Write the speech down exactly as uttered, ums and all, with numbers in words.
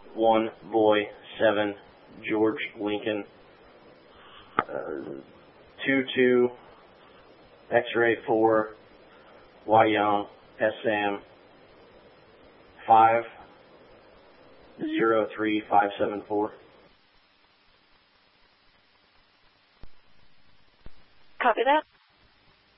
one boy seven George Lincoln, uh, two two X-ray four Y Young S Sam five zero three five seven four. Copy that.